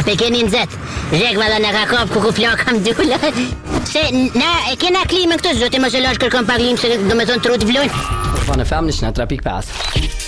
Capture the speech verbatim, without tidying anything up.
keni nxet. Zek valla na ka kap ku ku plak kam dula. Se na e kena klimën këtu zoti mos e lash kërkon pa klimë se do me thon trut vlojnë. Po në fam në tre pikë pesë.